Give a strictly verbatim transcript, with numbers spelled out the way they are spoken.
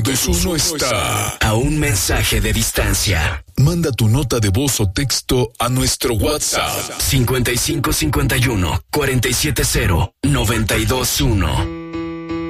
Desuno está a un mensaje de distancia. Manda tu nota de voz o texto a nuestro WhatsApp cincuenta y cinco cincuenta y uno cuarenta y siete cero noventa y dos uno.